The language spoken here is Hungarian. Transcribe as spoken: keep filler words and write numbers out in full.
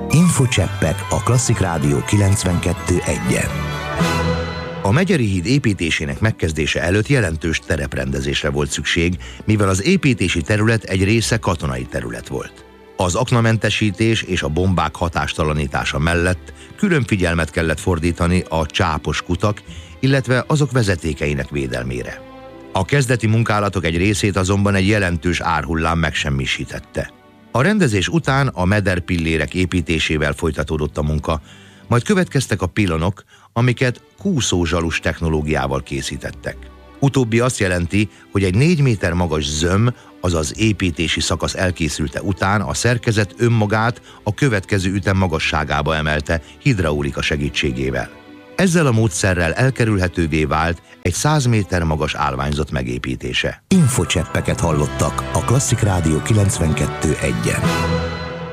Infocseppek a Klasszik Rádió kilencvenkettő egyen. A Megyeri híd építésének megkezdése előtt jelentős tereprendezésre volt szükség, mivel az építési terület egy része katonai terület volt. Az aknamentesítés és a bombák hatástalanítása mellett külön figyelmet kellett fordítani a csápos kutak, illetve azok vezetékeinek védelmére. A kezdeti munkálatok egy részét azonban egy jelentős árhullám megsemmisítette. A rendezés után a mederpillérek építésével folytatódott a munka, majd következtek a pilonok, amiket kúszózsalus technológiával készítettek. Utóbbi azt jelenti, hogy egy négy méter magas zöm, azaz építési szakasz elkészülte után a szerkezet önmagát a következő ütem magasságába emelte hidraulika segítségével. Ezzel a módszerrel elkerülhetővé vált egy száz méter magas állványzat megépítése. Infocseppeket hallottak a Klasszik Rádió kilencvenkettő egyen.